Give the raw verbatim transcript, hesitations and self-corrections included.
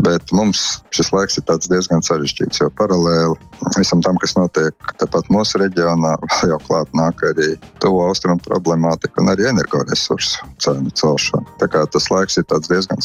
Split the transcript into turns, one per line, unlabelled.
Bet mums šis laiks ir tāds diezgan sarežģīts, jo paralēli visam tam, kas notiek tepat mūsu reģionā, vēl jau klāt nāk arī tuvo austrumu problemātika un arī energoresursu cenu celšana. Tā kā tas laiks ir tāds diezgan